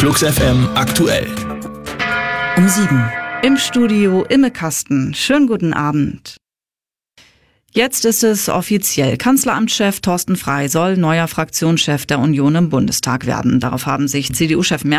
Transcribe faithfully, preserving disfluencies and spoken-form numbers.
Flux F M aktuell. Um sieben. Im Studio Imme Kasten. Schönen guten Abend. Jetzt ist es offiziell. Kanzleramtschef Thorsten Frey soll neuer Fraktionschef der Union im Bundestag werden. Darauf haben sich C D U-Chef Merz